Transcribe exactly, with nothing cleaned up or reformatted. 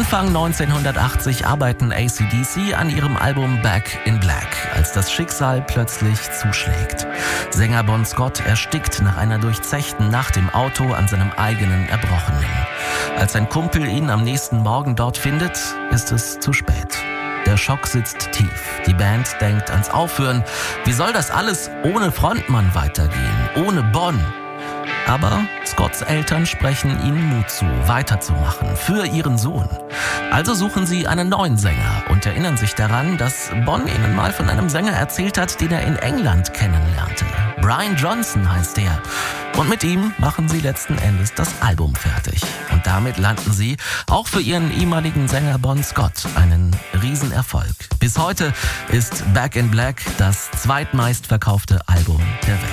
Anfang neunzehnhundertachtzig arbeiten A C D C an ihrem Album Back in Black, als das Schicksal plötzlich zuschlägt. Sänger Bon Scott erstickt nach einer durchzechten Nacht im Auto an seinem eigenen Erbrochenen. Als sein Kumpel ihn am nächsten Morgen dort findet, ist es zu spät. Der Schock sitzt tief. Die Band denkt ans Aufhören. Wie soll das alles ohne Frontmann weitergehen? Ohne Bon? Aber Scotts Eltern sprechen ihnen Mut zu, weiterzumachen, für ihren Sohn. Also suchen sie einen neuen Sänger und erinnern sich daran, dass Bon ihnen mal von einem Sänger erzählt hat, den er in England kennenlernte. Brian Johnson heißt er. Und mit ihm machen sie letzten Endes das Album fertig. Und damit landen sie, auch für ihren ehemaligen Sänger Bon Scott, einen Riesenerfolg. Bis heute ist Back in Black das zweitmeistverkaufte Album der Welt.